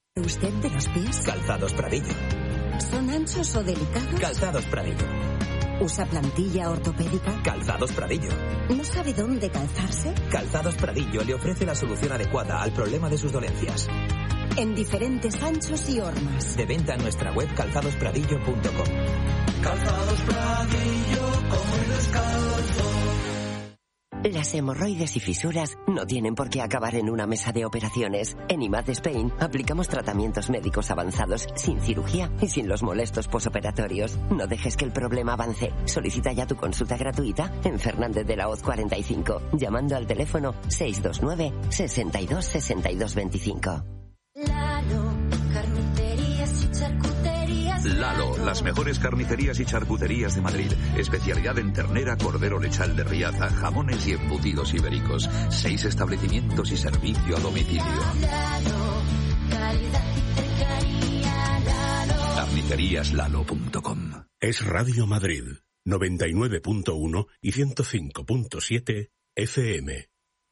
¿Usted de los pies? Calzados Pradillo. ¿Son anchos o delicados? Calzados Pradillo. ¿Usa plantilla ortopédica? Calzados Pradillo. ¿No sabe dónde calzarse? Calzados Pradillo le ofrece la solución adecuada al problema de sus dolencias. En diferentes anchos y hormas. De venta en nuestra web calzadospradillo.com. Calzados Pradillo, como el descalzo. Las hemorroides y fisuras no tienen por qué acabar en una mesa de operaciones. En IMAD Spain aplicamos tratamientos médicos avanzados, sin cirugía y sin los molestos posoperatorios. No dejes que el problema avance. Solicita ya tu consulta gratuita en Fernández de la Hoz 45, llamando al teléfono 629 62 62 25. Lalo, carnicerías y charcuterías. Lalo, las mejores carnicerías y charcuterías de Madrid. Especialidad en ternera, cordero lechal de Riaza, jamones y embutidos ibéricos. 6 establecimientos y servicio a domicilio. Lalo, calidad y cercanía. Lalo. Carniceríaslalo.com. Es Radio Madrid, 99.1 y 105.7 FM.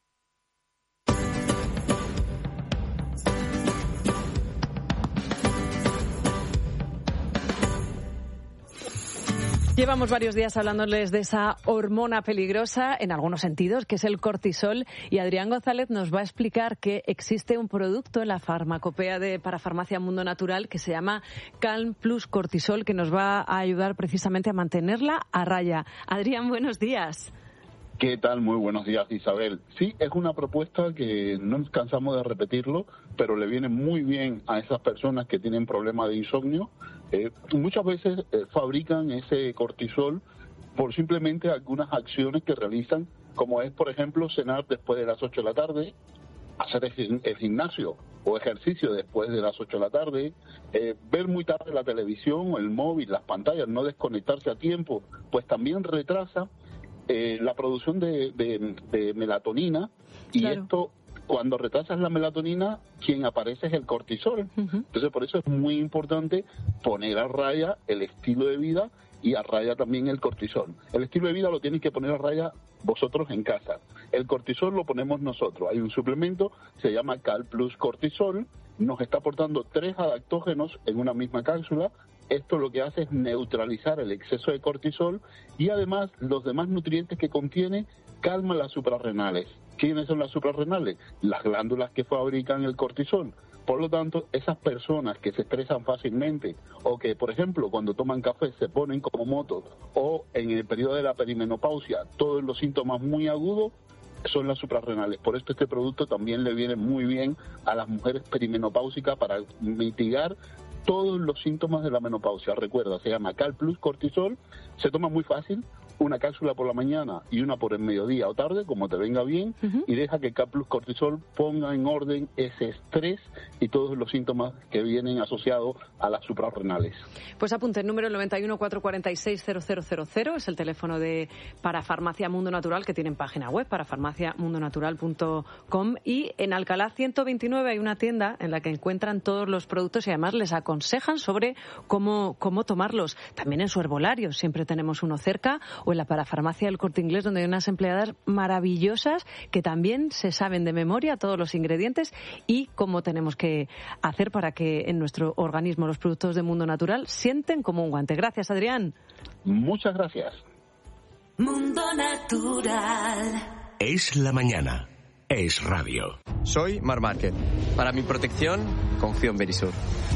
Llevamos varios días hablándoles de esa hormona peligrosa, en algunos sentidos, que es el cortisol, y Adrián González nos va a explicar que existe un producto en la farmacopea de Parafarmacia Mundo Natural que se llama Calm Plus Cortisol, que nos va a ayudar precisamente a mantenerla a raya. Adrián, buenos días. ¿Qué tal? Muy buenos días, Isabel. Sí, es una propuesta que no nos cansamos de repetirlo, pero le viene muy bien a esas personas que tienen problemas de insomnio. Muchas veces fabrican ese cortisol por simplemente algunas acciones que realizan, como es, por ejemplo, cenar después de las 8 de la tarde, hacer el gimnasio o ejercicio después de las 8 de la tarde, ver muy tarde la televisión, el móvil, las pantallas, no desconectarse a tiempo, pues también retrasa la producción de melatonina, y claro, esto, cuando retrasas la melatonina, quien aparece es el cortisol. Entonces, por eso es muy importante poner a raya el estilo de vida y a raya también el cortisol. El estilo de vida lo tenéis que poner a raya vosotros en casa. El cortisol lo ponemos nosotros. Hay un suplemento, se llama Cal Plus Cortisol, nos está aportando 3 adaptógenos en una misma cápsula. Esto lo que hace es neutralizar el exceso de cortisol y además los demás nutrientes que contiene calma las suprarrenales. ¿Quiénes son las suprarrenales? Las glándulas que fabrican el cortisol. Por lo tanto, esas personas que se estresan fácilmente o que, por ejemplo, cuando toman café se ponen como motos, o en el periodo de la perimenopausia, todos los síntomas muy agudos, son las suprarrenales. Por esto este producto también le viene muy bien a las mujeres perimenopáusicas para mitigar todos los síntomas de la menopausia. Recuerda, se llama Cal Plus Cortisol, se toma muy fácil, una cápsula por la mañana y una por el mediodía o tarde, como te venga bien, y deja que Cal Plus Cortisol ponga en orden ese estrés y todos los síntomas que vienen asociados a las suprarrenales. Pues apunte el número 91 446 0000, es el teléfono de Parafarmacia Mundo Natural, que tienen página web, parafarmaciamundonatural.com, y en Alcalá 129 hay una tienda en la que encuentran todos los productos y además les aconsejan sobre cómo tomarlos. También en su herbolario siempre tenemos uno cerca, o en la Parafarmacia del Corte Inglés, donde hay unas empleadas maravillosas que también se saben de memoria todos los ingredientes y cómo tenemos que hacer para que en nuestro organismo los productos de Mundo Natural sienten como un guante. Gracias, Adrián. Muchas gracias. Mundo Natural. Es la mañana. Es radio. Soy Mar Márquez. Para mi protección, confío en Verisur.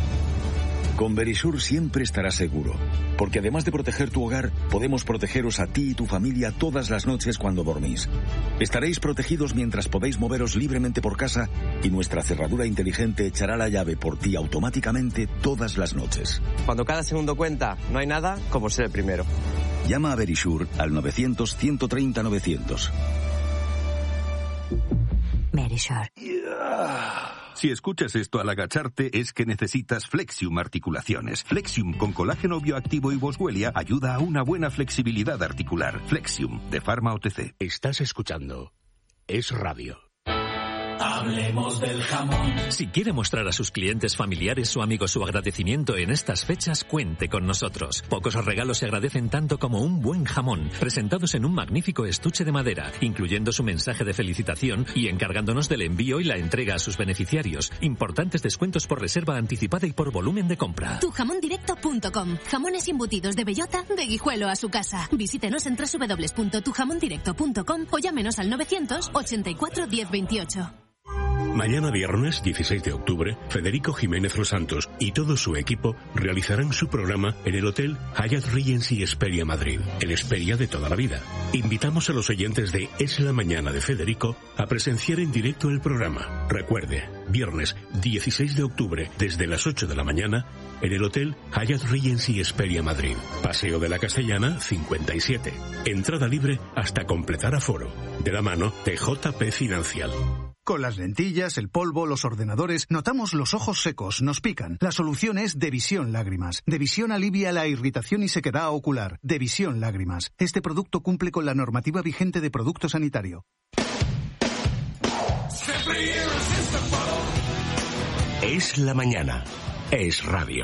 Con Verisur siempre estarás seguro, porque además de proteger tu hogar, podemos protegeros a ti y tu familia todas las noches cuando dormís. Estaréis protegidos mientras podéis moveros libremente por casa y nuestra cerradura inteligente echará la llave por ti automáticamente todas las noches. Cuando cada segundo cuenta, no hay nada como ser el primero. Llama a Verisur al 900-130-900. Verisur. Si escuchas esto al agacharte es que necesitas Flexium Articulaciones. Flexium con colágeno bioactivo y boswellia ayuda a una buena flexibilidad articular. Flexium de Pharma OTC. Estás escuchando Es Radio. Hablemos del jamón. Si quiere mostrar a sus clientes, familiares o amigos su agradecimiento en estas fechas, cuente con nosotros. Pocos regalos se agradecen tanto como un buen jamón, presentados en un magnífico estuche de madera, incluyendo su mensaje de felicitación y encargándonos del envío y la entrega a sus beneficiarios. Importantes descuentos por reserva anticipada y por volumen de compra. Tujamondirecto.com. Jamones embutidos de bellota, de Guijuelo a su casa. Visítenos en www.tujamondirecto.com o llámenos al 984 1028. Mañana viernes 16 de octubre, Federico Jiménez Los Santos y todo su equipo realizarán su programa en el Hotel Hyatt Regency Hesperia Madrid, el Hesperia de toda la vida. Invitamos a los oyentes de Es la Mañana de Federico a presenciar en directo el programa. Recuerde, viernes 16 de octubre desde las 8 de la mañana en el Hotel Hyatt Regency Hesperia Madrid. Paseo de la Castellana 57. Entrada libre hasta completar aforo. De la mano de JP Financial. Con las lentillas, el polvo, los ordenadores, notamos los ojos secos, nos pican. La solución es Devisión Lágrimas. Devisión alivia la irritación y sequedad ocular. Devisión Lágrimas. Este producto cumple con la normativa vigente de producto sanitario. Es la mañana. Es radio.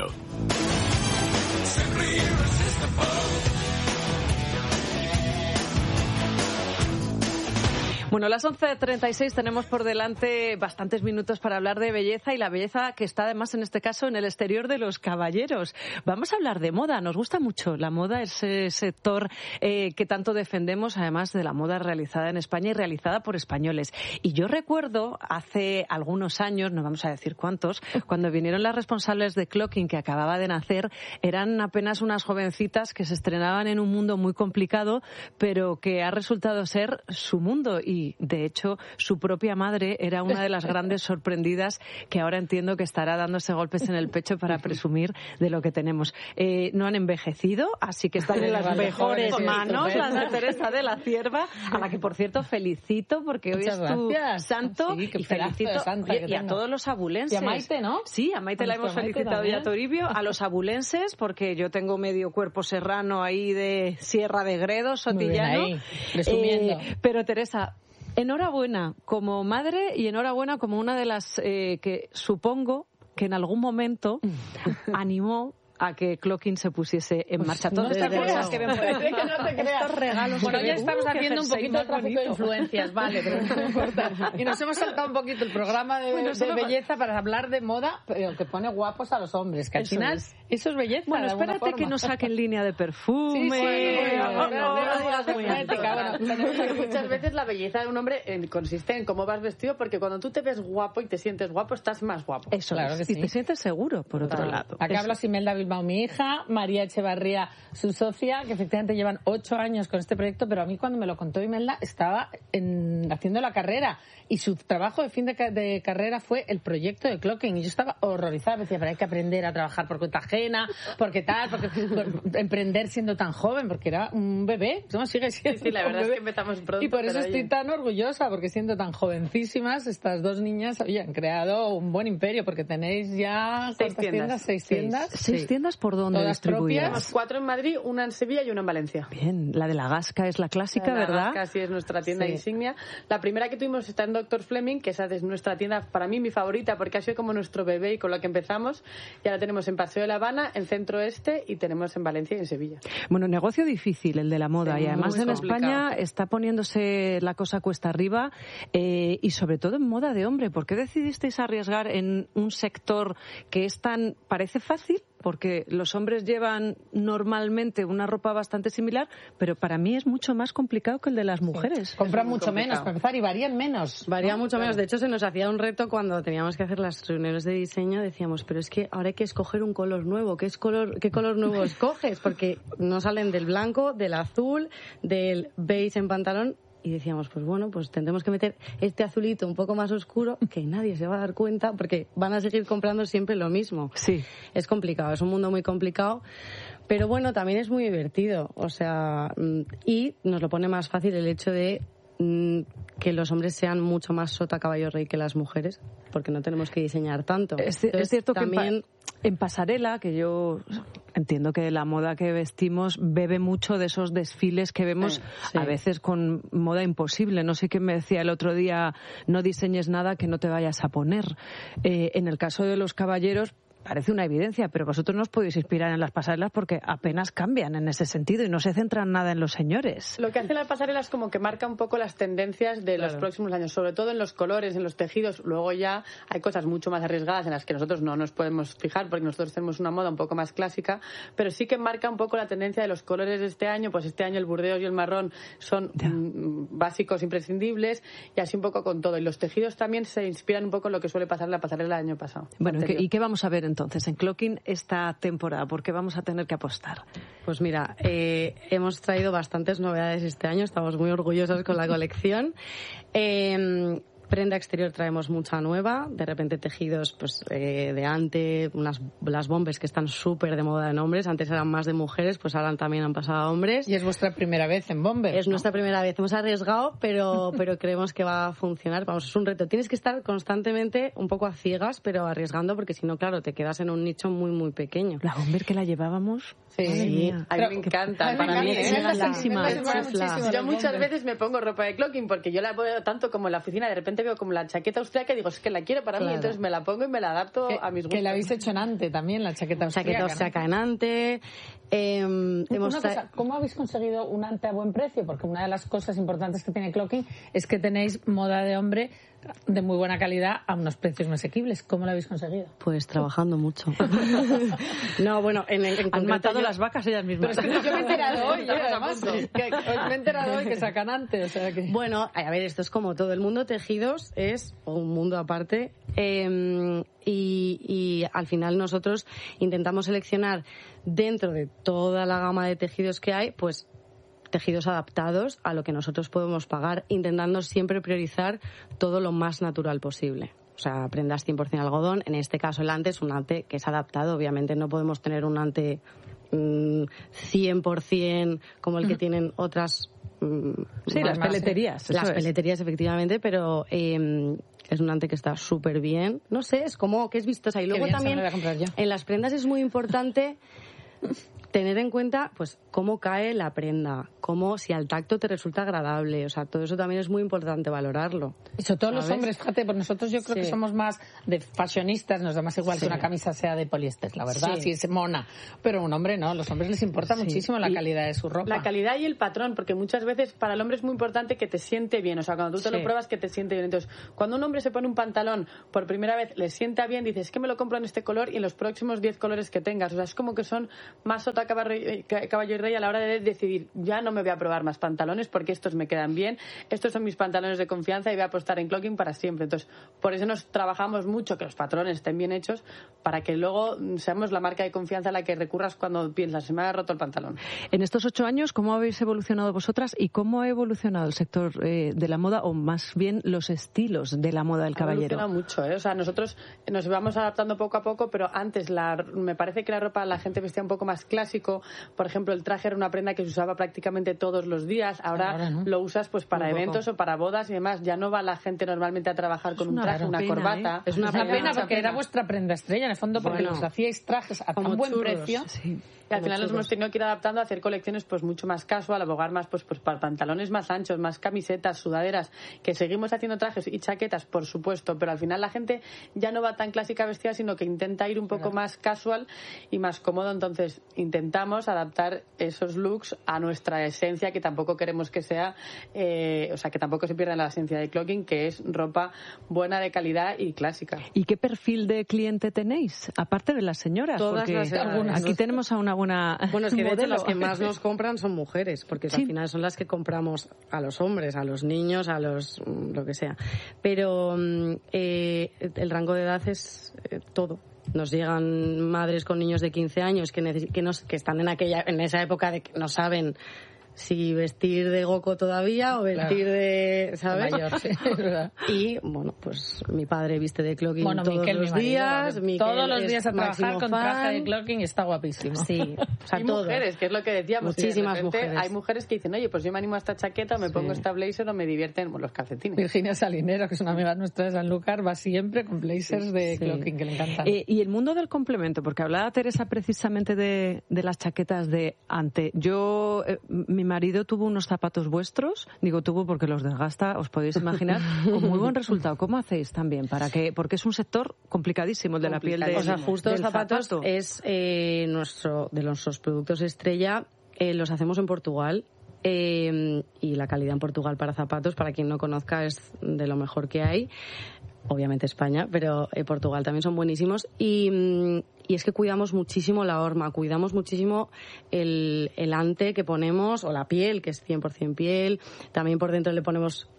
Bueno, a las 11:36 tenemos por delante bastantes minutos para hablar de belleza y la belleza que está además en este caso en el exterior de los caballeros. Vamos a hablar de moda. Nos gusta mucho la moda, ese sector que tanto defendemos, además de la moda realizada en España y realizada por españoles. Y yo recuerdo hace algunos años, no vamos a decir cuántos, cuando vinieron las responsables de Clocking, que acababa de nacer, eran apenas unas jovencitas que se estrenaban en un mundo muy complicado, pero que ha resultado ser su mundo. Y de hecho su propia madre era una de las grandes sorprendidas, que ahora entiendo que estará dándose golpes en el pecho para presumir de lo que tenemos. No han envejecido, así que están en las mejores manos, las de Teresa de la Cierva, a la que por cierto felicito porque hoy es tu santo, sí, y felicito y a todos los abulenses. Y a Maite, ¿no? Sí, a Maite la hemos felicitado y a Toribio, a los abulenses, porque yo tengo medio cuerpo serrano ahí de Sierra de Gredos, Sotillano. Muy bien ahí, presumiendo. Pero Teresa, enhorabuena como madre y enhorabuena como una de las que supongo que en algún momento animó a que Clocking se pusiese en marcha. Todas estas cosas que ven por ahí. Estos regalos. Bueno, ya estamos haciendo un poquito de tráfico de influencias, vale, pero no importa. Y nos hemos saltado un poquito el programa de belleza para hablar de moda, pero que pone guapos a los hombres, que al final eso es belleza. Bueno, espérate que nos saquen línea de perfume. Muchas veces la belleza de un hombre consiste en cómo vas vestido, porque cuando tú te ves guapo y te sientes guapo, estás más guapo. Eso, claro que sí. Y te sientes seguro, por otro lado. Acá habla Imelda Bilbao, mi hija, María Echevarría, su socia, que efectivamente llevan 8 años con este proyecto, pero a mí cuando me lo contó Imelda estaba haciendo la carrera y su trabajo de fin de carrera fue el proyecto de Clocking y yo estaba horrorizada, me decía, pero hay que aprender a trabajar por cuenta ajena, porque emprender siendo tan joven, porque era un bebé, no, sigue siendo sí, la verdad es que empezamos pronto. Y por eso estoy tan orgullosa, porque siendo tan jovencísimas, estas dos niñas han creado un buen imperio, porque tenéis ya 6 tiendas. 6 tiendas. 6 tiendas por dónde todas distribuidas. Propias, 4 en Madrid, una en Sevilla y una en Valencia. Bien, la de la Gasca es la clásica, ¿verdad? La Gasca sí es nuestra tienda insignia. La primera que tuvimos está en Dr. Fleming, que esa es nuestra tienda, para mí mi favorita, porque ha sido como nuestro bebé y con lo que empezamos. Y ahora tenemos en Paseo de la Habana, en Centro Este y tenemos en Valencia y en Sevilla. Bueno, negocio difícil el de la moda, y además en España está poniéndose la cosa cuesta arriba, y sobre todo en moda de hombre. ¿Por qué decidisteis arriesgar en un sector que es tan, parece fácil? Porque los hombres llevan normalmente una ropa bastante similar, pero para mí es mucho más complicado que el de las mujeres. Sí. Compran mucho menos, para empezar, y varían menos. Varían mucho menos. De hecho, se nos hacía un reto cuando teníamos que hacer las reuniones de diseño. Decíamos, pero es que ahora hay que escoger un color nuevo. ¿Qué color nuevo escoges? Porque no salen del blanco, del azul, del beige en pantalón. Y decíamos, pues bueno, pues tendremos que meter este azulito un poco más oscuro, que nadie se va a dar cuenta, porque van a seguir comprando siempre lo mismo. Sí. Es complicado, es un mundo muy complicado, pero bueno, también es muy divertido. O sea, y nos lo pone más fácil el hecho de que los hombres sean mucho más sota caballo rey que las mujeres, porque no tenemos que diseñar tanto. Es cierto también que en pasarela, que yo entiendo que la moda que vestimos bebe mucho de esos desfiles que vemos a veces con moda imposible. No sé qué me decía el otro día, no diseñes nada que no te vayas a poner. En el caso de los caballeros, parece una evidencia, pero vosotros no os podéis inspirar en las pasarelas porque apenas cambian en ese sentido y no se centran nada en los señores. Lo que hace la pasarela es como que marca un poco las tendencias de los próximos años, sobre todo en los colores, en los tejidos. Luego ya hay cosas mucho más arriesgadas en las que nosotros no nos podemos fijar porque nosotros tenemos una moda un poco más clásica, pero sí que marca un poco la tendencia de los colores de este año. Pues este año el burdeos y el marrón son básicos, imprescindibles, y así un poco con todo. Y los tejidos también se inspiran un poco en lo que suele pasar en la pasarela del año pasado. Bueno, ¿y qué vamos a ver entonces en Clocking esta temporada? ¿Por qué vamos a tener que apostar? Pues mira, hemos traído bastantes novedades este año, estamos muy orgullosos con la colección. Prenda exterior traemos mucha nueva, de repente tejidos pues de ante, las bombers que están súper de moda en hombres, antes eran más de mujeres, pues ahora también han pasado a hombres. Y es vuestra primera vez en bomber. Es nuestra primera vez, hemos arriesgado, pero creemos que va a funcionar. Vamos, es un reto, tienes que estar constantemente un poco a ciegas, pero arriesgando, porque si no, claro, te quedas en un nicho muy, muy pequeño. La bomber que la llevábamos... Sí, a mí me encanta. Para mí es chifla. Yo muchas veces me pongo ropa de clocking porque yo la veo tanto como en la oficina, de repente veo como la chaqueta austríaca y digo, es que la quiero para mí, entonces me la pongo y me la adapto a mis gustos. Que la habéis hecho en ante también, la chaqueta austríaca. Chaqueta austríaca en ante. ¿Cómo habéis conseguido un ante a buen precio? Porque una de las cosas importantes que tiene Clocking es que tenéis moda de hombre de muy buena calidad a unos precios más asequibles. ¿Cómo lo habéis conseguido? Pues trabajando mucho. No, bueno, han matado las vacas ellas mismas. Pero es que yo me he enterado hoy, además, me he enterado hoy que sacan antes. O sea que... Bueno, a ver, esto es como todo. El mundo tejidos es un mundo aparte. Y al final nosotros intentamos seleccionar dentro de toda la gama de tejidos que hay, pues tejidos adaptados a lo que nosotros podemos pagar, intentando siempre priorizar todo lo más natural posible. O sea, prendas 100% algodón. En este caso el ante es un ante que es adaptado. Obviamente no podemos tener un ante 100% como el que tienen otras... las peleterías. Las peleterías, efectivamente, pero... es un ante que está súper bien. No sé, es como que es vistosa. Y luego también en las prendas es muy importante tener en cuenta pues cómo cae la prenda, cómo si al tacto te resulta agradable, o sea, todo eso también es muy importante valorarlo. Y sobre todo los hombres, fíjate, pues nosotros yo creo que somos más de fashionistas, nos da más igual que una camisa sea de poliéster, la verdad, si es mona, pero un hombre no, a los hombres les importa muchísimo la calidad de su ropa. La calidad y el patrón, porque muchas veces para el hombre es muy importante que te siente bien, o sea, cuando tú te lo pruebas que te siente bien. Entonces, cuando un hombre se pone un pantalón por primera vez, le sienta bien, dices, es que me lo compro en este color y en los próximos 10 colores que tengas, o sea, es como que son más sota caballo y rey a la hora de decidir, ya no me voy a probar más pantalones porque estos me quedan bien, estos son mis pantalones de confianza y voy a apostar en Clocking para siempre. Entonces, por eso nos trabajamos mucho que los patrones estén bien hechos para que luego seamos la marca de confianza a la que recurras cuando piensas, se me ha roto el pantalón. En estos 8 años, ¿cómo habéis evolucionado vosotras y cómo ha evolucionado el sector de la moda o más bien los estilos de la moda del caballero? Ha evolucionado mucho, O sea, nosotros nos vamos adaptando poco a poco, pero antes me parece que la ropa la gente vestía un poco más clásico. Por ejemplo, el traje era una prenda que se usaba prácticamente todos los días. Ahora ¿no? Lo usas pues para eventos o para bodas y demás. Ya no va la gente normalmente a trabajar con un traje, una corbata. Es una pena porque era vuestra prenda estrella, en el fondo, porque los hacíais trajes a tan buen precio. Sí. Y al final nos hemos tenido que ir adaptando a hacer colecciones pues mucho más casual, abogar más pues para pantalones más anchos, más camisetas, sudaderas, que seguimos haciendo trajes y chaquetas, por supuesto, pero al final la gente ya no va tan clásica vestida, sino que intenta ir un poco más casual y más cómodo. Entonces intentamos adaptar esos looks a nuestra esencia, que tampoco queremos que sea, o sea, que tampoco se pierda la esencia de Clocking, que es ropa buena, de calidad y clásica. ¿Y qué perfil de cliente tenéis? Aparte de las señoras, todas porque las edades. Aquí tenemos a una buena Bueno, es que de modelo. hecho las que más nos compran son mujeres, porque al final son las que compramos a los hombres, a los niños, a los lo que sea. Pero el rango de edad es todo. Nos llegan madres con niños de 15 años que están en esa época de que no saben si vestir de Goku todavía o vestir de, ¿sabes? Mayor, sí, es verdad. Y, bueno, pues mi padre viste de clocking todos Miquel, los días. Todos los días a trabajar con traje de fan. clocking, está guapísimo. Sí, o sea, y todo. mujeres, que es lo que decíamos. Muchísimas de repente mujeres. Hay mujeres que dicen, oye, pues yo me animo a esta chaqueta, o me pongo esta blazer o me divierten los calcetines. Virginia Salinero, que es una amiga nuestra de Sanlúcar, va siempre con blazers de clocking, que le encantan. Y el mundo del complemento, porque hablaba Teresa precisamente de las chaquetas de ante. Mi marido tuvo unos zapatos vuestros, digo tuvo porque los desgasta, os podéis imaginar, con muy buen resultado. ¿Cómo hacéis también? Porque es un sector complicadísimo el de la piel de. O sea, justo los zapatos zapato. es de nuestros productos estrella, los hacemos en Portugal. Y la calidad en Portugal para zapatos, para quien no conozca, es de lo mejor que hay. Obviamente España, pero Portugal también son buenísimos. Y es que cuidamos muchísimo la horma, cuidamos muchísimo el ante que ponemos, o la piel, que es 100% piel. También por dentro le ponemos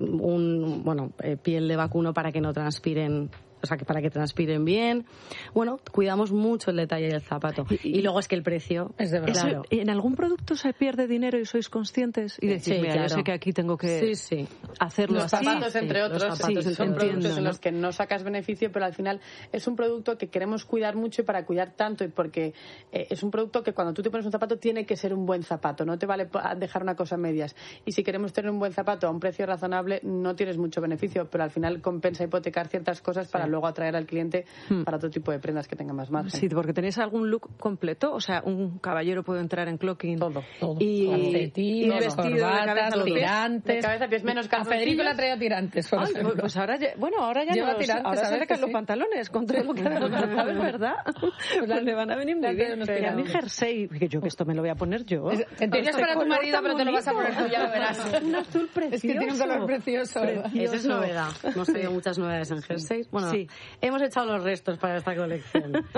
piel de vacuno para que no transpiren. O sea, que para que transpiren bien. Bueno, cuidamos mucho el detalle del zapato. Y luego es que el precio es de verdad. Claro. ¿En algún producto se pierde dinero y sois conscientes? Y decís, mira, claro. yo sé que aquí tengo que hacerlo los así. zapatos, entre otros, los zapatos, son entiendo, productos en ¿no? los que no sacas beneficio, pero al final es un producto que queremos cuidar mucho, y para cuidar tanto, y porque es un producto que cuando tú te pones un zapato tiene que ser un buen zapato, no te vale dejar una cosa a medias. Y si queremos tener un buen zapato a un precio razonable, no tienes mucho beneficio, pero al final compensa hipotecar ciertas cosas para luego atraer al cliente para otro tipo de prendas que tengan más margen. Sí, porque tenéis algún look completo, o sea, un caballero puede entrar en clocking. Todo. Y calcetines, vestido de corbatas, cabeza a los pies. tirantes. De cabeza a pies, menos A calzoncillos. Federico le ha traído tirantes, por ejemplo. Pues ahora ya Lleva tirantes, ahora se ¿sabes le caen que los sí? pantalones con todo lo que ha adelantado, es verdad. Pues le van a venir muy bien. pero a mi jersey, que yo que esto me lo voy a poner yo. Tienes para tu marido, pero te lo vas a poner tú, ya lo verás. Un azul precioso. Es que tiene un color precioso. Esa es novedad. Hemos tenido muchas novedades en jerseys. Bueno, Sí. hemos echado los restos para esta colección.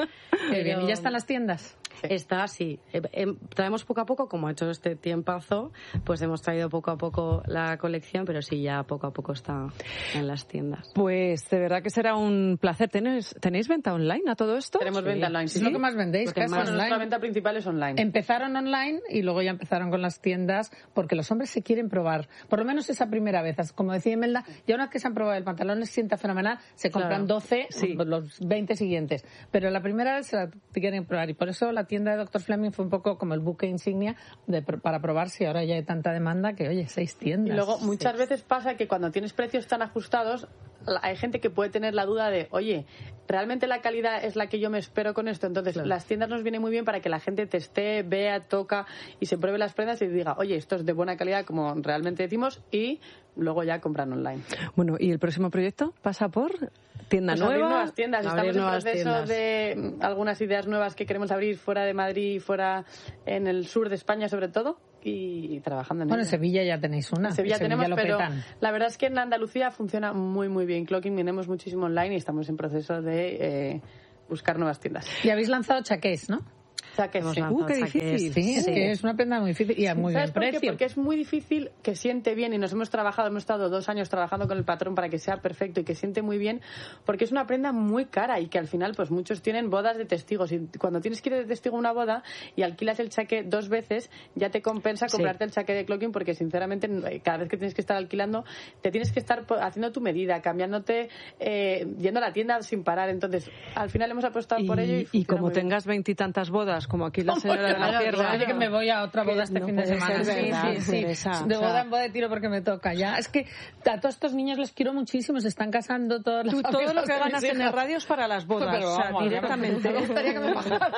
Qué bien. ¿Y ya están las tiendas? Está, sí. Traemos poco a poco, como ha hecho este tiempazo, pues hemos traído poco a poco la colección, pero sí, ya poco a poco está en las tiendas. Pues de verdad que será un placer. ¿Tenéis venta online a todo esto? Tenemos venta online, Es lo que más vendéis, Porque casi nuestra online. venta principal es online. Empezaron online y luego ya empezaron con las tiendas, porque los hombres se quieren probar, por lo menos esa primera vez. Como decía Imelda, ya una vez que se han probado el pantalón les sienta fenomenal, se compran 12, los 20 siguientes. Pero la primera vez se la quieren probar, y por eso la tienda de Dr. Fleming fue un poco como el buque insignia para probar, si ahora ya hay tanta demanda que, oye, 6 tiendas. Y luego muchas veces pasa que cuando tienes precios tan ajustados, hay gente que puede tener la duda de, oye, ¿realmente la calidad es la que yo me espero con esto? Entonces, las tiendas nos vienen muy bien para que la gente teste, vea, toca y se pruebe las prendas y diga, oye, esto es de buena calidad como realmente decimos, y luego ya compran online. Bueno, ¿y el próximo proyecto pasa por tienda Pues nueva? abrir nuevas tiendas. Abrir Estamos en nuevas proceso tiendas. de algunas ideas nuevas que queremos abrir fuera de Madrid y fuera en el sur de España sobre todo, y trabajando en Bueno, en ello. Sevilla ya tenéis una. En Sevilla tenemos, lo pero petan. la verdad es que en Andalucía funciona muy muy bien Clocking, tenemos muchísimo online y estamos en proceso de buscar nuevas tiendas. Y habéis lanzado chaqués, ¿no? Chaqués, sí. qué difícil. Sí, es que es una prenda muy difícil y a muy ¿Sabes buen por qué? precio. Porque es muy difícil que siente bien, y hemos estado 2 años trabajando con el patrón para que sea perfecto y que siente muy bien, porque es una prenda muy cara y que al final pues muchos tienen bodas de testigos, y cuando tienes que ir de testigo a una boda y alquilas el chaqué 2 veces, ya te compensa comprarte el chaqué de Clocking, porque sinceramente cada vez que tienes que estar alquilando te tienes que estar haciendo tu medida, cambiándote, yendo a la tienda sin parar. Entonces al final hemos apostado por ello Y como tengas 20 y tantas bodas, como aquí la señora de la Cierva. Oye, que me voy a otra boda este no fin de puede semana. ser verdad, Sí. Teresa. De O boda sea, en boda de tiro porque me toca ya. Es que a todos estos niños los quiero muchísimo, se están casando todos los Tú todo lo amigos que de ganas mis en el hijas. radio es para las bodas, Pero o sea, vamos, directamente. Me gustaría que me pagaran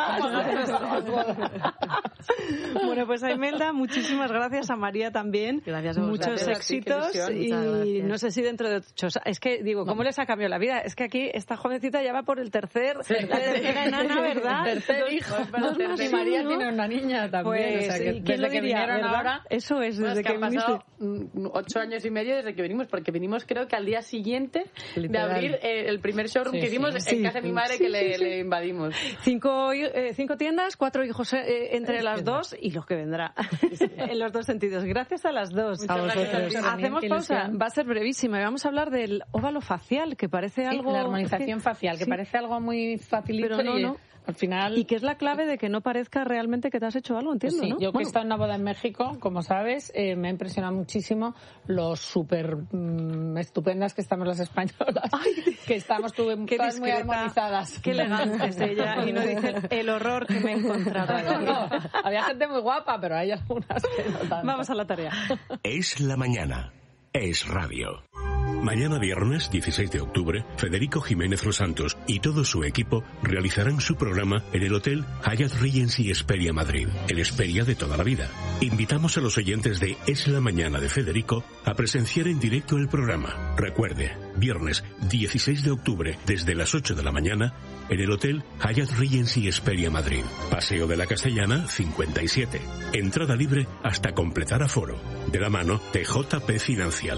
más. Bueno, pues a Imelda, muchísimas gracias, a María también. Gracias a vosotros. Muchos Gracias a ti, éxitos qué ilusión. y Muchas gracias. no sé si dentro de 8... Es que, digo, ¿cómo les ha cambiado la vida? Es que aquí esta jovencita ya va por el tercera enana, ¿verdad? Tercer hijo. Dos más Y María uno. tiene una niña también. Pues, o sea, que ¿y quién desde lo que diría, vinieron verdad? ahora... Eso es, Bueno, desde es que que han viniste. pasado 8 años y medio desde que venimos, porque vinimos creo que al día siguiente de abrir el primer showroom que hicimos en casa de mi madre, que le invadimos. 5 tiendas, 4 hijos entre las dos y lo que vendrá. En los dos sentidos. Gracias a las dos. Muchas gracias. Hacemos Qué pausa. ilusión. Va a ser brevísima. Y vamos a hablar del óvalo facial, que parece Sí, algo... la armonización facial, que sí. parece algo muy facilito. Pero no, y no. al final... Y que es la clave de que no parezca realmente que te has hecho algo, entiendo, sí, ¿no? Yo que he estado en una boda en México, como sabes, me ha impresionado muchísimo lo súper estupendas que estamos las españolas, que estamos todas muy armonizadas. Qué elegante es ella, y no dice el horror que me he encontrado. No, había gente muy guapa, pero hay algunas que no tanto. Vamos a la tarea. Es la mañana. Es radio. Mañana viernes 16 de octubre, Federico Jiménez Los Santos y todo su equipo realizarán su programa en el Hotel Hyatt Regency Esperia Madrid, el Esperia de toda la vida. Invitamos a los oyentes de Es la Mañana de Federico a presenciar en directo el programa. Recuerde, viernes 16 de octubre desde las 8 de la mañana en el Hotel Hyatt Regency Esperia Madrid, Paseo de la Castellana 57. Entrada libre hasta completar aforo. De la mano de JP Financial.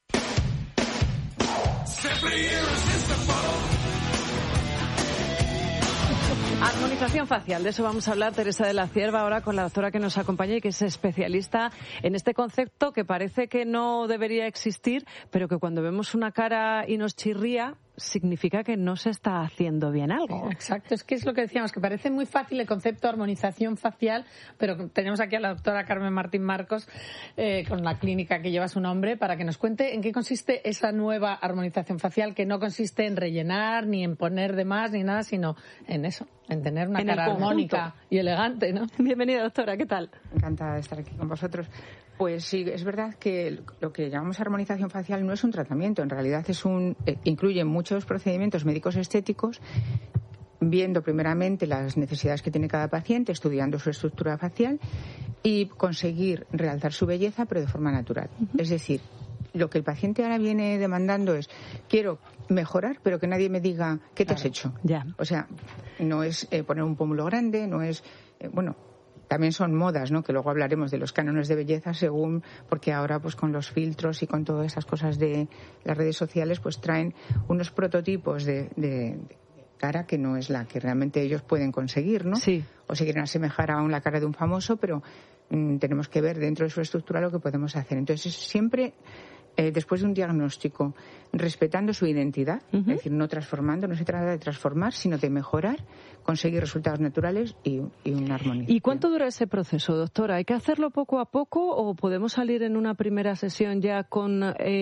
Armonización facial, de eso vamos a hablar, Teresa de la Cierva, ahora con la doctora que nos acompaña y que es especialista en este concepto que parece que no debería existir, pero que cuando vemos una cara y nos chirría, significa que no se está haciendo bien algo. Exacto, es que es lo que decíamos, que parece muy fácil el concepto de armonización facial, pero tenemos aquí a la doctora Carmen Martín Marcos, con la clínica que lleva su nombre, para que nos cuente en qué consiste esa nueva armonización facial, que no consiste en rellenar, ni en poner de más, ni nada, sino en eso, en tener una cara armónica y elegante, ¿no? Bienvenida, doctora, ¿qué tal? Encantada de estar aquí con vosotros. Pues sí, es verdad que lo que llamamos armonización facial no es un tratamiento, en realidad incluye muchos procedimientos médicos estéticos, viendo primeramente las necesidades que tiene cada paciente, estudiando su estructura facial y conseguir realzar su belleza, pero de forma natural. Es decir, lo que el paciente ahora viene demandando es: quiero mejorar, pero que nadie me diga qué te has hecho. Ya. O sea, no es poner un pómulo grande, no es, también son modas, ¿no? Que luego hablaremos de los cánones de belleza porque ahora pues con los filtros y con todas esas cosas de las redes sociales pues traen unos prototipos de cara que no es la que realmente ellos pueden conseguir, ¿no? Sí. O se quieren asemejar a la cara de un famoso, pero tenemos que ver dentro de su estructura lo que podemos hacer. Entonces siempre después de un diagnóstico, respetando su identidad, es decir, no transformando, no se trata de transformar, sino de mejorar, conseguir resultados naturales y una armonía. ¿Y cuánto dura ese proceso, doctora? ¿Hay que hacerlo poco a poco o podemos salir en una primera sesión ya con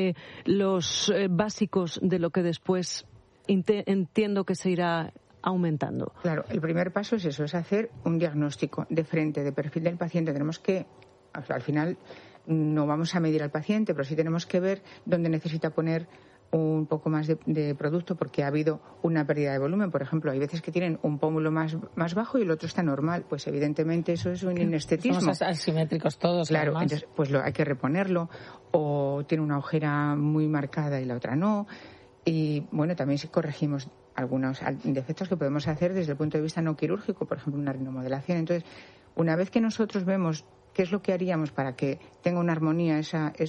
los básicos de lo que después entiendo que se irá aumentando? Claro, el primer paso es eso, es hacer un diagnóstico de frente, de perfil del paciente. Tenemos que, al final, no vamos a medir al paciente, pero sí tenemos que ver dónde necesita poner un poco más de producto porque ha habido una pérdida de volumen. Por ejemplo, hay veces que tienen un pómulo más bajo y el otro está normal. Pues evidentemente eso es un inestetismo. Somos asimétricos todos. Claro, además. Entonces pues hay que reponerlo. O tiene una ojera muy marcada y la otra no. Y bueno, también si corregimos algunos defectos que podemos hacer desde el punto de vista no quirúrgico, por ejemplo, una rinomodelación. Entonces, una vez que nosotros vemos qué es lo que haríamos para que tenga una armonía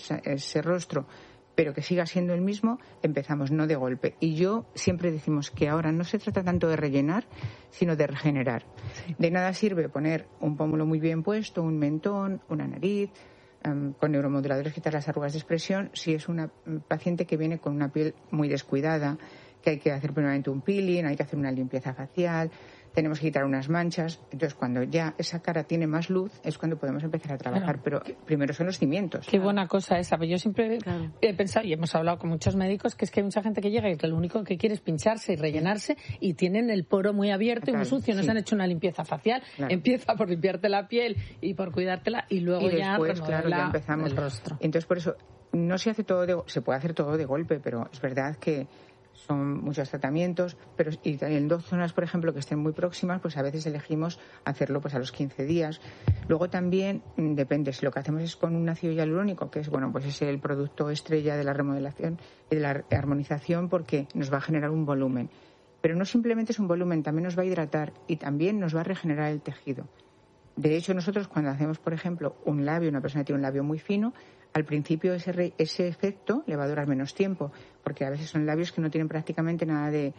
ese rostro, pero que siga siendo el mismo, empezamos, no de golpe. Y yo siempre decimos que ahora no se trata tanto de rellenar, sino de regenerar. Sí. De nada sirve poner un pómulo muy bien puesto, un mentón, una nariz, con neuromoduladores quitar las arrugas de expresión, si es una paciente que viene con una piel muy descuidada, que hay que hacer primeramente un peeling, hay que hacer una limpieza facial, tenemos que quitar unas manchas. Entonces, cuando ya esa cara tiene más luz, es cuando podemos empezar a trabajar. Claro. Pero primero son los cimientos. Qué buena cosa esa. Yo siempre he pensado, y hemos hablado con muchos médicos, que es que hay mucha gente que llega y que lo único que quiere es pincharse y rellenarse y tienen el poro muy abierto y muy sucio. No se han hecho una limpieza facial. Claro. Empieza por limpiarte la piel y por cuidártela y luego ya después, claro, ya empezamos el rostro. Entonces, por eso, no se hace se puede hacer todo de golpe, pero es verdad que son muchos tratamientos, pero y en dos zonas, por ejemplo, que estén muy próximas, pues a veces elegimos hacerlo pues a los 15 días. Luego también depende, si lo que hacemos es con un ácido hialurónico, que es pues es el producto estrella de la remodelación y de la armonización, porque nos va a generar un volumen. Pero no simplemente es un volumen, también nos va a hidratar y también nos va a regenerar el tejido. De hecho, nosotros cuando hacemos, por ejemplo, un labio, una persona tiene un labio muy fino, al principio ese efecto le va a durar menos tiempo, porque a veces son labios que no tienen prácticamente nada de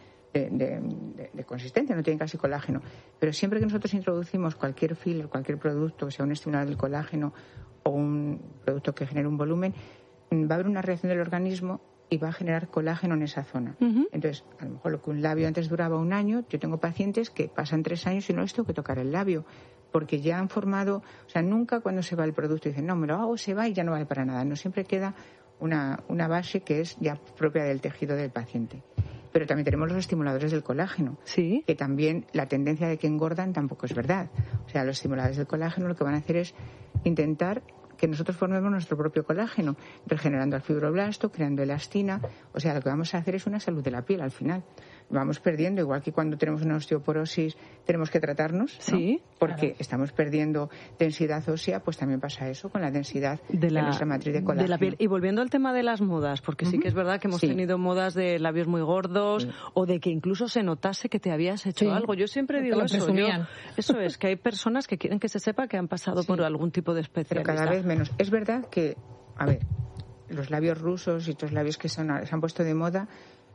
consistencia, no tienen casi colágeno. Pero siempre que nosotros introducimos cualquier filler, cualquier producto, sea un estimulador del colágeno o un producto que genere un volumen, va a haber una reacción del organismo y va a generar colágeno en esa zona. Entonces, a lo mejor lo que un labio antes duraba 1 año, yo tengo pacientes que pasan 3 años y no les tengo que tocar el labio, porque ya han formado, o sea, nunca cuando se va el producto dicen, no, me lo hago, se va y ya no vale para nada. No, siempre queda una base que es ya propia del tejido del paciente. Pero también tenemos los estimuladores del colágeno, que también la tendencia de que engordan tampoco es verdad. O sea, los estimuladores del colágeno lo que van a hacer es intentar que nosotros formemos nuestro propio colágeno, regenerando al fibroblasto, creando elastina. O sea, lo que vamos a hacer es una salud de la piel al final. Vamos perdiendo, igual que cuando tenemos una osteoporosis tenemos que tratarnos, ¿no? Porque estamos perdiendo densidad ósea, pues también pasa eso con la densidad de nuestra matriz de colágeno. De la piel. Y volviendo al tema de las modas, porque sí que es verdad que hemos tenido modas de labios muy gordos o de que incluso se notase que te habías hecho algo. Yo siempre digo eso. Eso es, que hay personas que quieren que se sepa que han pasado por algún tipo de especialista. Pero cada vez menos. Es verdad que, a ver, los labios rusos y otros labios que se han puesto de moda,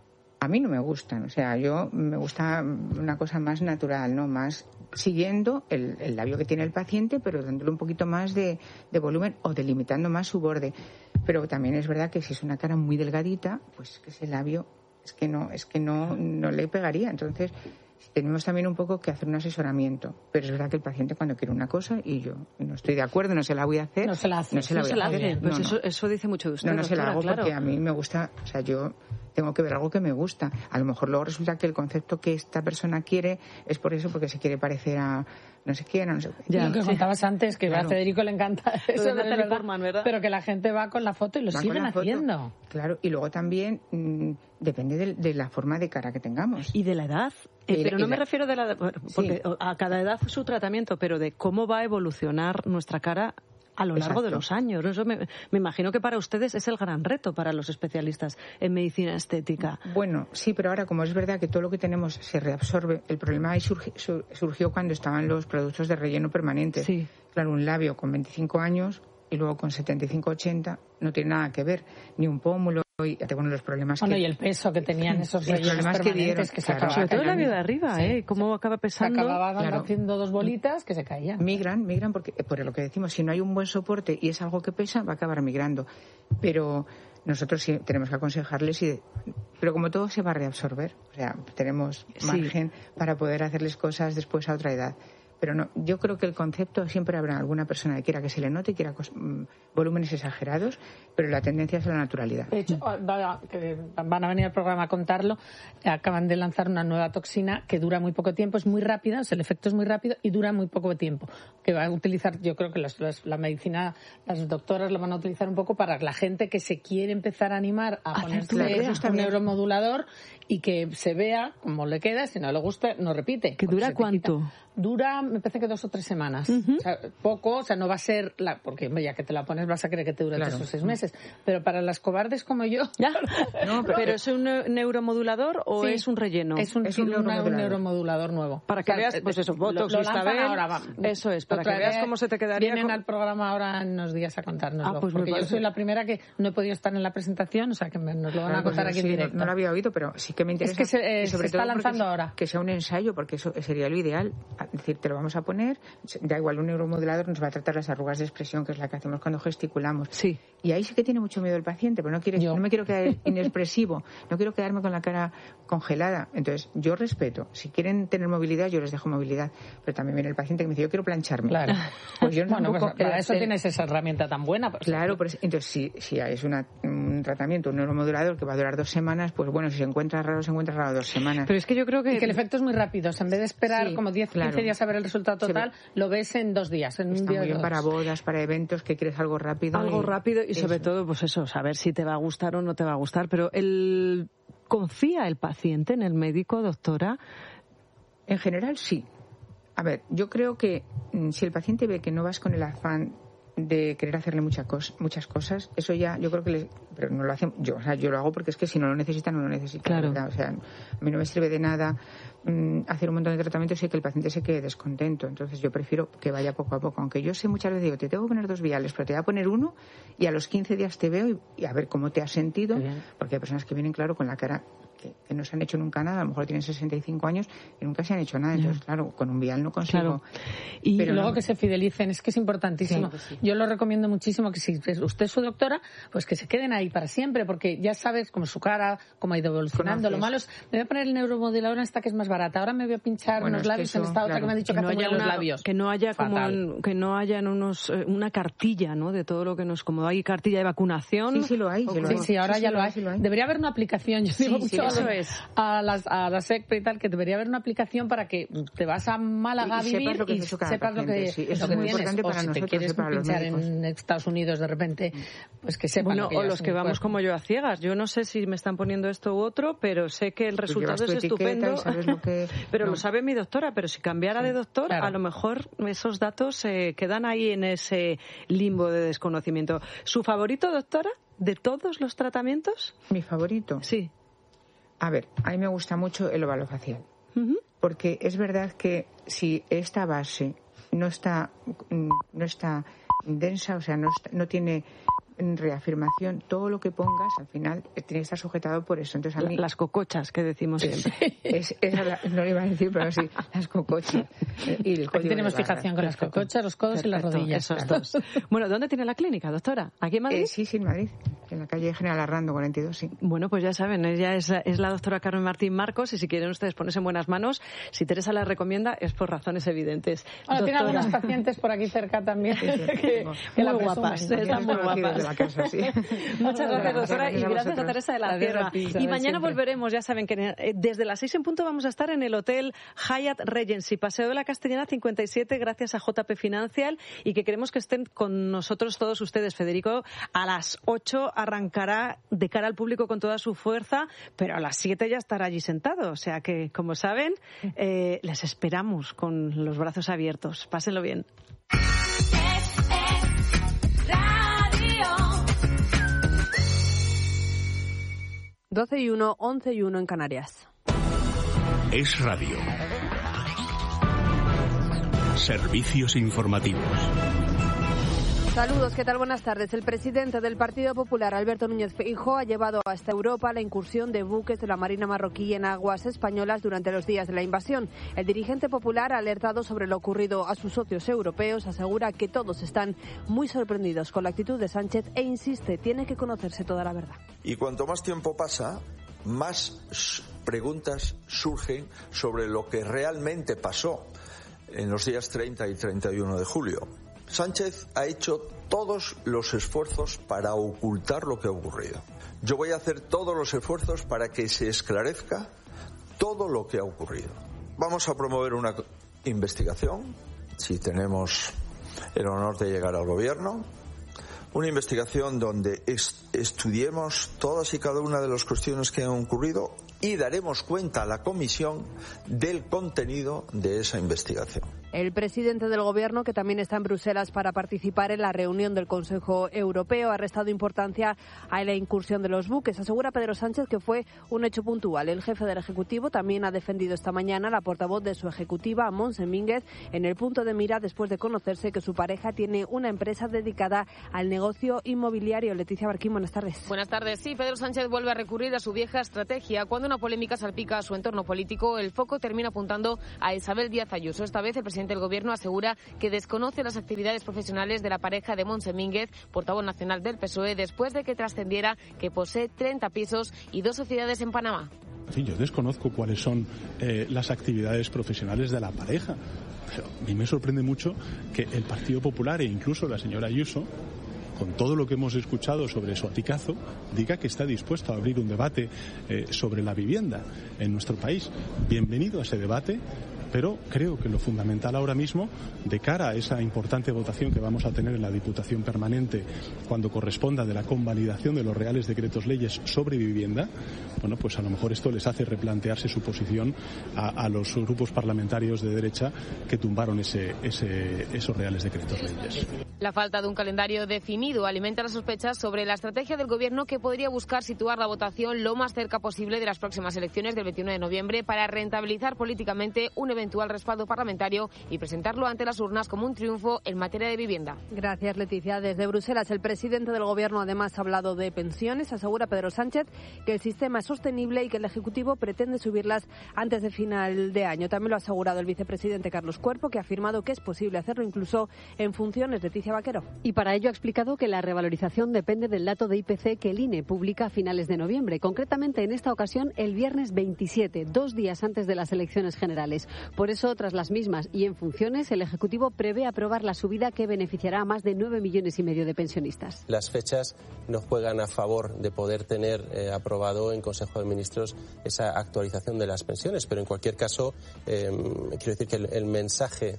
a mí no me gustan. O sea, me gusta una cosa más natural, ¿no? Más siguiendo el labio que tiene el paciente, pero dándole un poquito más de volumen o delimitando más su borde. Pero también es verdad que si es una cara muy delgadita, pues que ese labio es que no le pegaría. Entonces, tenemos también un poco que hacer un asesoramiento. Pero es verdad que el paciente cuando quiere una cosa y yo no estoy de acuerdo, no se la voy a hacer. No se la hace. Pues eso dice mucho de usted. No se la hago porque a mí me gusta, o sea, yo tengo que ver algo que me gusta. A lo mejor luego resulta que el concepto que esta persona quiere es por eso, porque se quiere parecer a no sé quién, no sé qué. Ya, lo que contabas antes, que a Federico le encanta eso de Natalie Portman, ¿verdad? Pero que la gente va con la foto y lo siguen haciendo. Claro, y luego también depende de la forma de cara que tengamos. Y de la edad. Pero no me refiero de la edad, porque a cada edad su tratamiento, pero de cómo va a evolucionar nuestra cara a lo largo de los años. Eso me imagino que para ustedes es el gran reto para los especialistas en medicina estética. Bueno, sí, pero ahora como es verdad que todo lo que tenemos se reabsorbe, el problema ahí surgió cuando estaban los productos de relleno permanente. Sí. Claro, un labio con 25 años y luego con 75, 80 no tiene nada que ver, ni un pómulo. Y los problemas y el peso que tenían esos rellenos permanentes que se acababan. Sobre todo el labio de arriba, cómo acaba pesando. Se acababan haciendo 2 bolitas que se caían. Migran porque por lo que decimos, si no hay un buen soporte y es algo que pesa, va a acabar migrando. Pero nosotros sí tenemos que aconsejarles, pero como todo se va a reabsorber, o sea, tenemos margen para poder hacerles cosas después a otra edad. Pero no, yo creo que el concepto siempre habrá alguna persona que quiera que se le note, quiera volúmenes exagerados, pero la tendencia es a la naturalidad. De hecho, que van a venir al programa a contarlo, acaban de lanzar una nueva toxina que dura muy poco tiempo, es muy rápida, o sea, el efecto es muy rápido y dura muy poco tiempo, que va a utilizar, yo creo que la medicina, las doctoras lo van a utilizar un poco para la gente que se quiere empezar a animar a ponerse un neuromodulador y que se vea cómo le queda, si no le gusta, no repite. ¿Que dura cuánto? Dura, me parece que 2 o 3 semanas. O sea, poco, o sea, no va a ser porque ya que te la pones vas a creer que te dura 3 o 6 meses. Pero para las cobardes como yo... No, pero ¿es un neuromodulador o es un relleno? Es un neuromodulador nuevo. Para que veas, pues eso, Botox, Listabel, ahora, eso es, para que veas cómo se te quedaría. Vienen al programa ahora en unos días a contárnoslo. Pues porque yo soy la primera que no he podido estar en la presentación, o sea, que nos lo van a contar aquí en directo. No lo había oído, pero sí que me interesa. Es que se está lanzando ahora. Que sea un ensayo, porque eso sería lo ideal. Es decir, te lo vamos a poner, da igual, un neuromodulador nos va a tratar las arrugas de expresión, que es la que hacemos cuando gesticulamos. Sí. Y ahí sí que tiene mucho miedo el paciente, pero no me quiero quedar inexpresivo, no quiero quedarme con la cara congelada. Entonces, yo respeto. Si quieren tener movilidad, yo les dejo movilidad. Pero también viene el paciente que me dice, yo quiero plancharme. Claro. Pues yo para eso tienes esa herramienta tan buena. Claro, entonces si es un tratamiento, un neuromodulador que va a durar 2 semanas, pues bueno, si se encuentra raro 2 semanas. Pero es que yo creo que el efecto es muy rápido. O sea, en vez de esperar como 10, 15 días a ver el resultado total, lo ves en 2 días, en un día muy bien para bodas, para eventos, que quieres algo rápido. Y sobre todo, pues eso, saber si te va a gustar o no te va a gustar. Pero ¿confía el paciente en el médico, doctora? En general, sí. A ver, yo creo que si el paciente ve que no vas con el afán de querer hacerle muchas cosas, eso ya, yo creo que pero no lo hacen, yo lo hago porque es que si no lo necesita, no lo necesita. Claro. ¿Verdad? O sea, a mí no me sirve de nada hacer un montón de tratamientos y que el paciente se quede descontento. Entonces yo prefiero que vaya poco a poco, aunque yo sé muchas veces, digo, te tengo que poner 2 viales, pero te voy a poner 1 y a los 15 días te veo y a ver cómo te has sentido, porque hay personas que vienen, claro, con la cara que no se han hecho nunca nada, a lo mejor tienen 65 años y nunca se han hecho nada. Entonces, claro, con un vial no consigo. Claro. Y pero luego que se fidelicen, es que es importantísimo. Sí. Yo lo recomiendo muchísimo que si usted es su doctora, pues que se queden ahí para siempre, porque ya sabes como su cara, cómo ha ido evolucionando. Lo malo es, me voy a poner el neuromodulador en esta que es más barata, ahora me voy a pinchar unos labios en esta otra que me ha dicho que hace muy los labios. Que no haya una cartilla, ¿no? De todo lo que nos, como hay cartilla de vacunación. Sí, lo hay. Sí, ahora ya lo hay. Debería haber una aplicación. Yo digo mucho a la SECPE y tal, que debería haber una aplicación para que te vas a Málaga a vivir y sepas lo que es muy importante para nosotros, si te quieres para los pinchar médicos. En Estados Unidos de repente, pues que sepan lo que o los que vamos como yo a ciegas. Yo no sé si me están poniendo esto u otro, pero sé que el resultado es estupendo. Pero lo sabe mi doctora, pero si cambiara de doctor, a lo mejor esos datos quedan ahí en ese limbo de desconocimiento. ¿Su favorito, doctora, de todos los tratamientos? ¿Mi favorito? Sí. A ver, a mí me gusta mucho el ovalofacial. Porque es verdad que si esta base no está densa, o sea, no tiene reafirmación, todo lo que pongas al final tiene que estar sujetado por eso. Entonces, a mí, las cocochas que decimos siempre. No lo iba a decir, pero sí, las cocochas. Y el Aquí tenemos fijación con las cocochas, los codos y las rodillas. Esos dos. Bueno, ¿dónde tiene la clínica, doctora? ¿Aquí en Madrid? Sí, en Madrid. En la calle General Arrando, 42, sí. Bueno, pues ya saben, ella es la doctora Carmen Martín Marcos, y si quieren ustedes ponerse en buenas manos, si Teresa la recomienda, es por razones evidentes. Bueno, tiene algunos pacientes por aquí cerca también, que muy guapas, están muy guapas. De la casa, sí. Muchas gracias, doctora, y gracias a Teresa de la Tierra. Y mañana volveremos, ya saben que desde las 6 en punto vamos a estar en el Hotel Hyatt Regency, Paseo de la Castellana 57, gracias a JP Financial, y que queremos que estén con nosotros todos ustedes. Federico a las 8 arrancará de cara al público con toda su fuerza, pero a las 7 ya estará allí sentado. O sea que, como saben, les esperamos con los brazos abiertos. Pásenlo bien. 12:01, 11:01 en Canarias. Es radio. Servicios informativos. Saludos, ¿qué tal? Buenas tardes. El presidente del Partido Popular, Alberto Núñez Feijóo, ha llevado hasta Europa la incursión de buques de la Marina marroquí en aguas españolas durante los días de la invasión. El dirigente popular ha alertado sobre lo ocurrido a sus socios europeos, asegura que todos están muy sorprendidos con la actitud de Sánchez e insiste, tiene que conocerse toda la verdad. Y cuanto más tiempo pasa, más preguntas surgen sobre lo que realmente pasó en los días 30 y 31 de julio. Sánchez ha hecho todos los esfuerzos para ocultar lo que ha ocurrido. Yo voy a hacer todos los esfuerzos para que se esclarezca todo lo que ha ocurrido. Vamos a promover una investigación, si tenemos el honor de llegar al gobierno, una investigación donde estudiemos todas y cada una de las cuestiones que han ocurrido y daremos cuenta a la comisión del contenido de esa investigación. El presidente del Gobierno, que también está en Bruselas para participar en la reunión del Consejo Europeo, ha restado importancia a la incursión de los buques. Asegura Pedro Sánchez que fue un hecho puntual. El jefe del Ejecutivo también ha defendido esta mañana la portavoz de su ejecutiva, Montse Mínguez, en el punto de mira después de conocerse que su pareja tiene una empresa dedicada al negocio inmobiliario. Leticia Barquín, buenas tardes. Buenas tardes. Sí, Pedro Sánchez vuelve a recurrir a su vieja estrategia. Cuando una polémica salpica a su entorno político, el foco termina apuntando a Isabel Díaz Ayuso. Esta vez el presidente del Gobierno asegura que desconoce las actividades profesionales de la pareja de Montse Mínguez, portavoz nacional del PSOE, después de que trascendiera que posee 30 pisos y 2 sociedades en Panamá. En fin, yo desconozco cuáles son las actividades profesionales de la pareja. Pero a mí me sorprende mucho que el Partido Popular e incluso la señora Ayuso, con todo lo que hemos escuchado sobre su aticazo, diga que está dispuesto a abrir un debate sobre la vivienda en nuestro país. Bienvenido a ese debate, pero creo que lo fundamental ahora mismo, de cara a esa importante votación que vamos a tener en la Diputación Permanente cuando corresponda de la convalidación de los reales decretos leyes sobre vivienda, bueno, pues a lo mejor esto les hace replantearse su posición a los grupos parlamentarios de derecha que tumbaron esos reales decretos leyes. La falta de un calendario definido alimenta las sospechas sobre la estrategia del Gobierno, que podría buscar situar la votación lo más cerca posible de las próximas elecciones del 21 de noviembre para rentabilizar políticamente un evento eventual respaldo parlamentario y presentarlo ante las urnas como un triunfo en materia de vivienda. Gracias, Leticia. Desde Bruselas, el presidente del Gobierno además ha hablado de pensiones. Asegura Pedro Sánchez que el sistema es sostenible y que el Ejecutivo pretende subirlas antes de final de año. También lo ha asegurado el vicepresidente Carlos Cuerpo, que ha afirmado que es posible hacerlo incluso en funciones. Leticia Vaquero. Y para ello ha explicado que la revalorización depende del dato de IPC que el INE publica a finales de noviembre. Concretamente, en esta ocasión, el viernes 27, 2 días antes de las elecciones generales. Por eso, tras las mismas y en funciones, el Ejecutivo prevé aprobar la subida que beneficiará a más de 9,5 millones de pensionistas. Las fechas no juegan a favor de poder tener aprobado en Consejo de Ministros esa actualización de las pensiones, pero en cualquier caso, quiero decir que el mensaje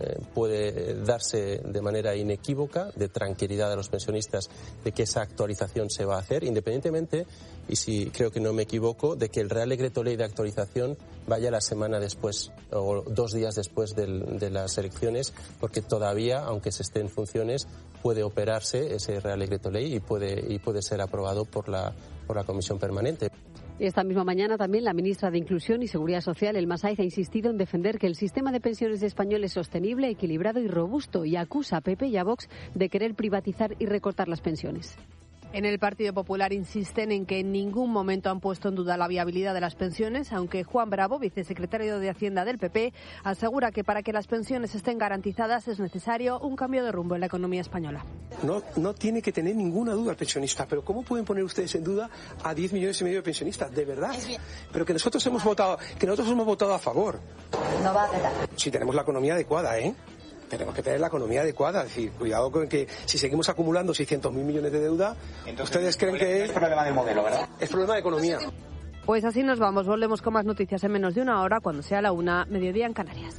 puede darse de manera inequívoca, de tranquilidad a los pensionistas, de que esa actualización se va a hacer, independientemente, y si creo que no me equivoco, de que el Real Decreto Ley de actualización vaya la semana después o 2 días después de las elecciones, porque todavía, aunque se esté en funciones, puede operarse ese Real Decreto Ley y puede ser aprobado por la Comisión Permanente. Esta misma mañana también la ministra de Inclusión y Seguridad Social, Elma Sáiz, ha insistido en defender que el sistema de pensiones español es sostenible, equilibrado y robusto y acusa a PP y a Vox de querer privatizar y recortar las pensiones. En el Partido Popular insisten en que en ningún momento han puesto en duda la viabilidad de las pensiones, aunque Juan Bravo, vicesecretario de Hacienda del PP, asegura que para que las pensiones estén garantizadas es necesario un cambio de rumbo en la economía española. No tiene que tener ninguna duda el pensionista, pero ¿cómo pueden poner ustedes en duda a 10,5 millones de pensionistas? ¿De verdad? Pero que nosotros hemos votado a favor. No va a quedar. Si tenemos la economía adecuada, Tenemos que tener la economía adecuada. Es decir, cuidado con que si seguimos acumulando 600.000 millones de deuda, entonces, ¿ustedes creen que es problema del modelo, verdad? Es problema de economía. Pues así nos vamos. Volvemos con más noticias en menos de una hora, cuando sea la 1, mediodía en Canarias.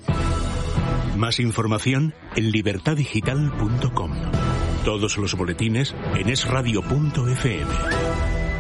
Más información en libertadigital.com. Todos los boletines en esradio.fm.